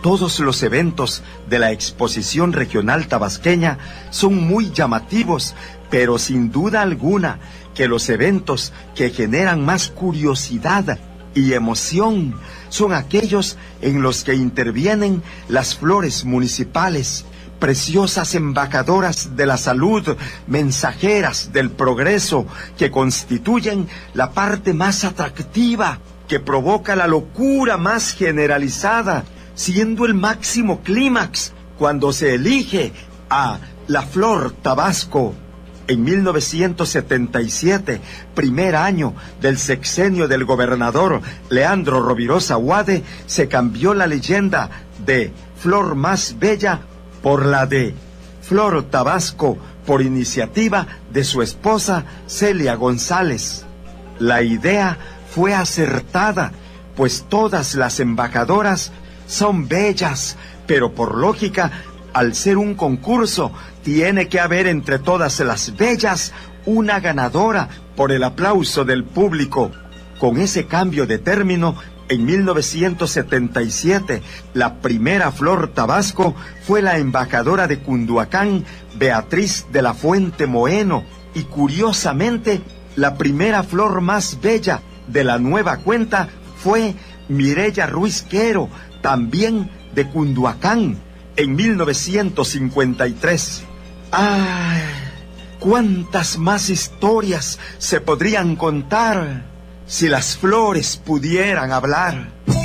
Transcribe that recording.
Todos los eventos de la exposición regional tabasqueña son muy llamativos, pero sin duda alguna que los eventos que generan más curiosidad y emoción son aquellos en los que intervienen las flores municipales, preciosas embajadoras de la salud, mensajeras del progreso, que constituyen la parte más atractiva, que provoca la locura más generalizada, siendo el máximo clímax cuando se elige a la Flor Tabasco. En 1977, primer año del sexenio del gobernador Leandro Rovirosa Wade, se cambió la leyenda de Flor Más Bella por la de Flor Tabasco, por iniciativa de su esposa Celia González. La idea fue acertada, pues todas las embajadoras son bellas, pero por lógica, al ser un concurso, tiene que haber entre todas las bellas una ganadora por el aplauso del público. Con ese cambio de término, en 1977, la primera Flor Tabasco fue la embajadora de Cunduacán, Beatriz de la Fuente Moeno, y curiosamente, la primera Flor Más Bella de la nueva cuenta fue Mireya Ruiz Quero, también de Cunduacán, en 1953. ¡Ay! ¿Cuántas más historias se podrían contar si las flores pudieran hablar?